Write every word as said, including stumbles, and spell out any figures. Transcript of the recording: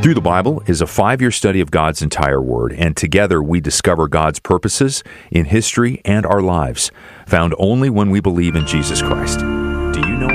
Through the Bible is a five-year study of God's entire Word, and together we discover God's purposes in history and our lives, found only when we believe in Jesus Christ.